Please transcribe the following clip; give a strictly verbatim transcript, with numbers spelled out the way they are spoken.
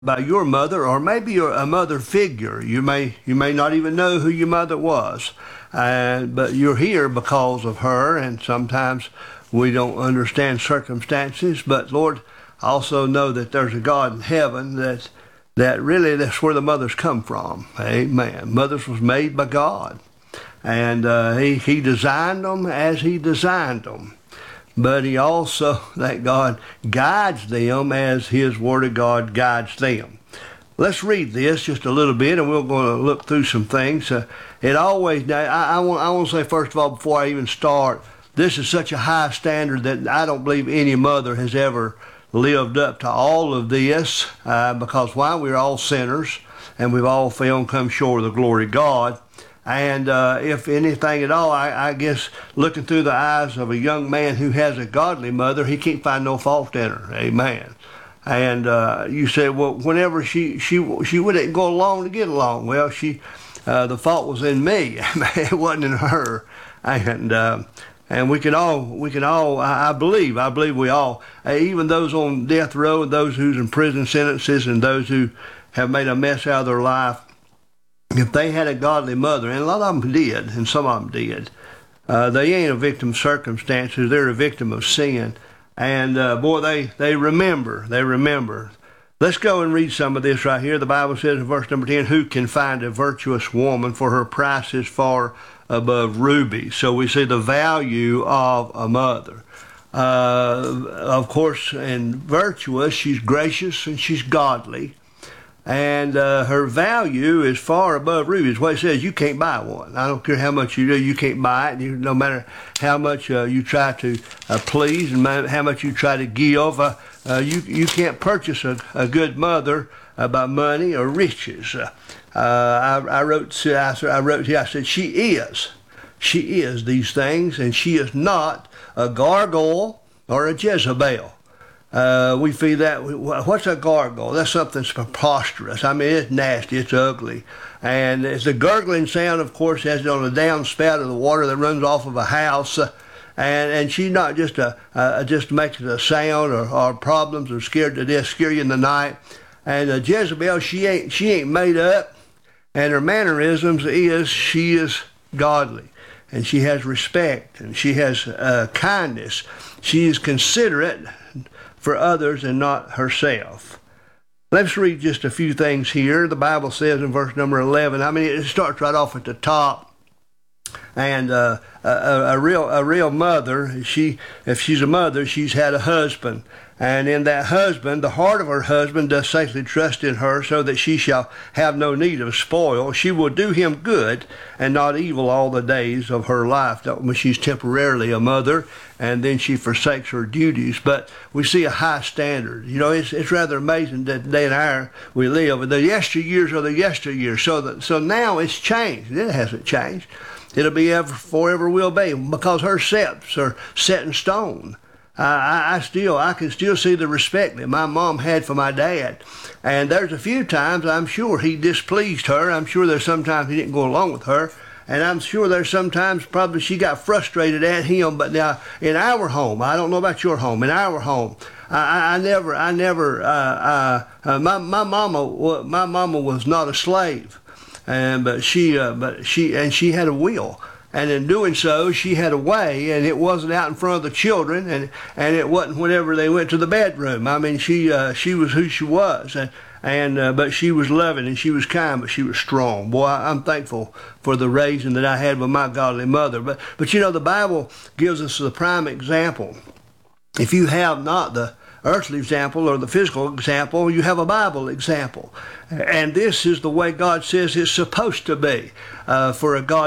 by your mother, or maybe you're a mother figure. You may you may not even know who your mother was, uh, but you're here because of her. And sometimes we don't understand circumstances. But Lord, I also know that there's a God in heaven that that really that's where the mothers come from. Amen. Mothers was made by God, and uh, he he designed them as He designed them. But he also, that God guides them as his word of God guides them. Let's read this just a little bit, and we're going to look through some things. Uh, it always, I, I, want, I want to say first of all, before I even start, this is such a high standard that I don't believe any mother has ever lived up to all of this, uh, because why? We're all sinners, and we've all failed and come short of the glory of God. And uh, if anything at all, I, I guess looking through the eyes of a young man who has a godly mother, he can't find no fault in her. Amen. And uh, you say, well, whenever she she she wouldn't go along to get along. Well, she uh, the fault was in me. It wasn't in her. And uh, and we can all we can all I, I believe I believe we all, uh, even those on death row, and those who's in prison sentences, and those who have made a mess out of their life. If they had a godly mother, and a lot of them did, and some of them did, uh, they ain't a victim of circumstances. They're a victim of sin. And, uh, boy, they, they remember. They remember. Let's go and read some of this right here. The Bible says in verse number ten, who can find a virtuous woman, for her price is far above rubies. So we see the value of a mother. Uh, of course, and virtuous, she's gracious and she's godly. And uh, her value is far above rubies. What it says, you can't buy one. I don't care how much you do, you can't buy it. You, no matter how much uh, you try to uh, please and how much you try to give, uh, uh, you you can't purchase a, a good mother uh, by money or riches. Uh, I, I wrote, I, I wrote here, I said, she is. She is these things, and she is not a gargoyle or a Jezebel. Uh, we feed that. What's a gargoyle? That's something preposterous. I mean, it's nasty. It's ugly. And it's a gurgling sound, of course, as on a downspout of the water that runs off of a house. Uh, and and she's not just a uh, just making a sound or, or problems or scared to death, scare you in the night. And uh, Jezebel, she ain't she ain't made up. And her mannerisms is she is godly, and she has respect, and she has uh, kindness. She is considerate for others and not herself. Let's read just a few things here. The Bible says in verse number eleven, I mean, it starts right off at the top. And uh, a, a real a real mother, she if she's a mother, she's had a husband. And in that husband, the heart of her husband does safely trust in her, so that she shall have no need of spoil. She will do him good and not evil all the days of her life. When she's temporarily a mother, and then she forsakes her duties. But we see a high standard. You know, it's it's rather amazing that the day and hour we live. The yesteryears are the yesteryears. So that so now it's changed. It hasn't changed. It'll be ever forever will be, because her steps are set in stone. Uh, I, I still, I can still see the respect that my mom had for my dad. And there's a few times I'm sure he displeased her. I'm sure there's sometimes he didn't go along with her. And I'm sure there's sometimes probably she got frustrated at him. But now in our home, I don't know about your home, in our home, I, I never, I never, uh, uh, uh, my, my mama, my mama was not a slave. And, but she, uh, but she, and she had a will. And in doing so, she had a way, and it wasn't out in front of the children, and, and it wasn't whenever they went to the bedroom. I mean, she uh, she was who she was, and, and uh, but she was loving, and she was kind, but she was strong. Boy, I'm thankful for the raising that I had with my godly mother. But but you know, the Bible gives us the prime example. If you have not the earthly example or the physical example, you have a Bible example. And this is the way God says it's supposed to be uh, for a God.